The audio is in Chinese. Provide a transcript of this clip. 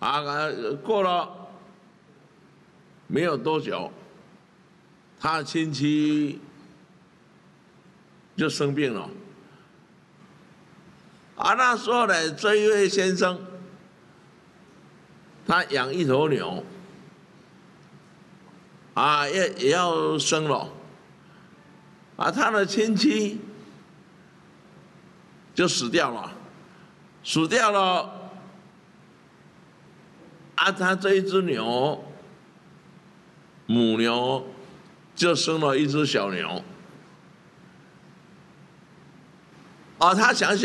过了没有多久，他的亲戚就生病了。那时候呢，这一位先生他养一头牛，也要生了，他的亲戚就死掉了，他这一只牛，母牛就生了一只小牛，他想想。